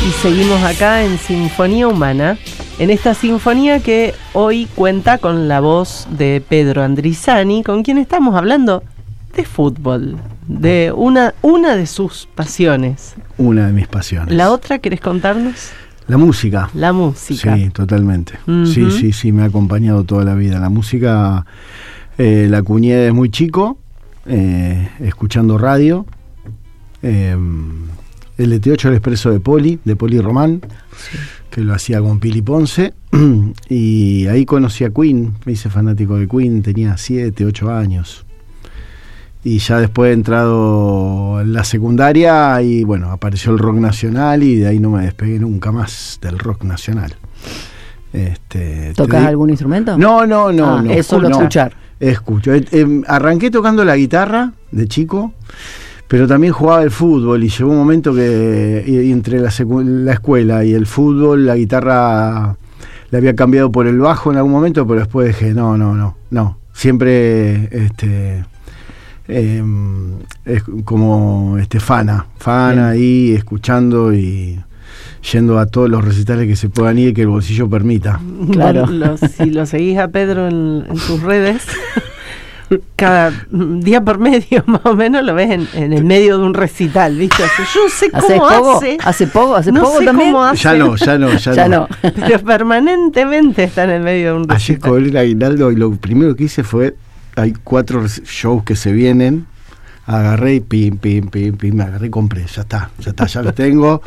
Y seguimos acá en Sinfonía Humana, en esta sinfonía que hoy cuenta con la voz de Pedro Andrizani, con quien estamos hablando de fútbol, de una de sus pasiones. Una de mis pasiones. ¿La otra querés contarnos? La música. La música. Sí, totalmente. Uh-huh. Sí, me ha acompañado toda la vida. La música la acuñé desde muy chico, escuchando radio. El LT8, el expreso de Poli Román, sí, que lo hacía con Pili Ponce, y ahí conocí a Queen, me hice fanático de Queen, tenía 7, 8 años. Y ya después he entrado en la secundaria y bueno, apareció el rock nacional y de ahí no me despegué nunca más del rock nacional. ¿Tocas algún instrumento? No. Es solo escuchar. Escucho. Arranqué tocando la guitarra de chico, pero también jugaba el fútbol y llegó un momento que entre la escuela y el fútbol, la guitarra la había cambiado por el bajo en algún momento, pero después dije, no. Siempre es como fana ahí, escuchando y yendo a todos los recitales que se puedan ir y que el bolsillo permita. Claro. Si lo seguís a Pedro en tus redes, cada día por medio más o menos lo ves en el medio de un recital, ¿viste? Yo no sé cómo hace. ¿Hace poco también? Cómo hace. Ya no. Pero permanentemente está en el medio de un recital. Ayer cobré el aguinaldo y lo primero que hice fue, hay 4 shows que se vienen, agarré y pim, me agarré y compré, ya está, ya lo tengo,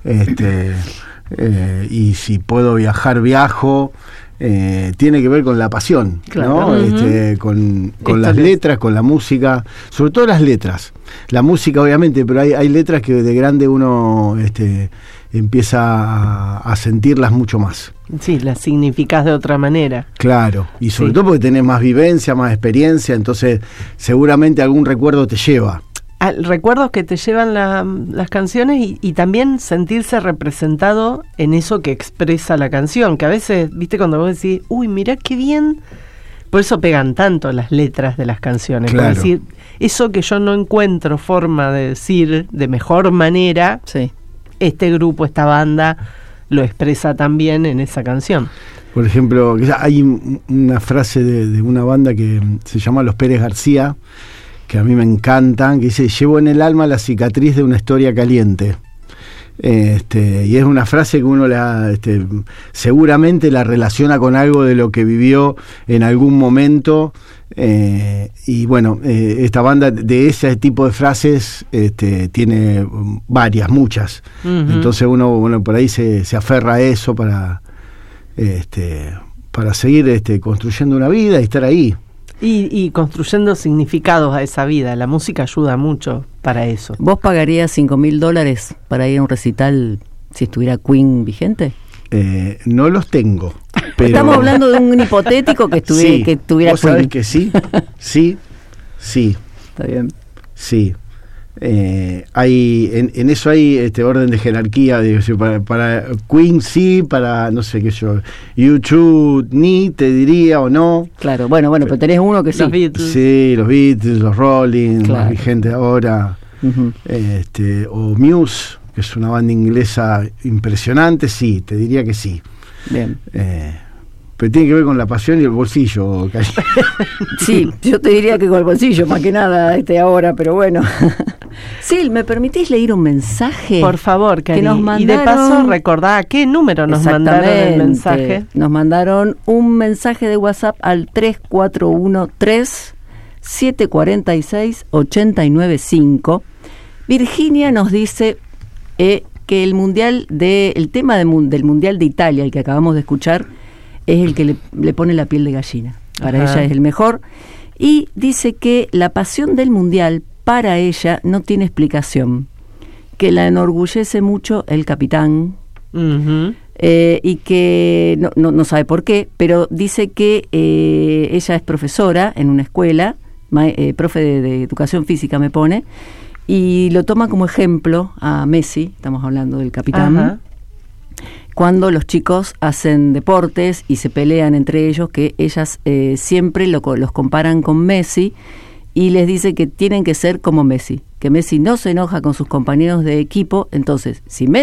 y si puedo viajar, viajo. Tiene que ver con la pasión, claro, ¿no? Uh-huh. Con las letras, con la música, sobre todo las letras. La música, obviamente, pero hay letras que de grande uno empieza a sentirlas mucho más. Sí, las significás de otra manera. Claro, y sobre todo porque tenés más vivencia, más experiencia, entonces seguramente algún recuerdo te lleva. Recuerdos que te llevan las canciones y también sentirse representado en eso que expresa la canción, que a veces, viste, cuando vos decís, uy, mirá qué bien, por eso pegan tanto las letras de las canciones, claro. Por decir, eso que yo no encuentro forma de decir de mejor manera, sí, este grupo, esta banda, lo expresa también en esa canción. Por ejemplo, hay una frase de una banda que se llama Los Pérez García, que a mí me encantan, que dice, llevo en el alma la cicatriz de una historia caliente. Y es una frase que uno seguramente la relaciona con algo de lo que vivió en algún momento, y bueno, esta banda de ese tipo de frases tiene muchas. Uh-huh. Entonces uno por ahí se aferra a eso para seguir construyendo una vida y estar ahí. Y construyendo significados a esa vida. La música ayuda mucho para eso. ¿Vos pagarías $5,000 para ir a un recital si estuviera Queen vigente? No los tengo. Pero estamos hablando de un hipotético que estuviera, que tuviera ¿vos sabés que sí? Sí. Está bien. Sí. Hay en eso hay orden de jerarquía, para Queen sí, para no sé qué yo, YouTube ni te diría o no. Claro, bueno, pero tenés uno que sí. Los Beatles. Sí, los Beatles, los Rolling, claro, más vigente ahora. Uh-huh. O Muse, que es una banda inglesa impresionante, sí, te diría que sí. Bien. Pero tiene que ver con la pasión y el bolsillo, Cari. Sí, yo te diría que con el bolsillo, más que nada, ahora, pero bueno. Sil, ¿me permitís leer un mensaje? Por favor, Cari. Que nos mandaron, y de paso recordá a qué número nos mandaron el mensaje. Nos mandaron un mensaje de WhatsApp al 3413-746-895. Virginia nos dice que el tema del Mundial de Italia, el que acabamos de escuchar, es el que le pone la piel de gallina. Para ella es el mejor. Y dice que la pasión del Mundial para ella no tiene explicación, que la enorgullece mucho el capitán, uh-huh, y que no sabe por qué, pero dice que ella es profesora en una escuela, profe de educación física me pone, y lo toma como ejemplo a Messi, estamos hablando del capitán, uh-huh, cuando los chicos hacen deportes y se pelean entre ellos, que ellas siempre los comparan con Messi y les dice que tienen que ser como Messi, que Messi no se enoja con sus compañeros de equipo, entonces si Messi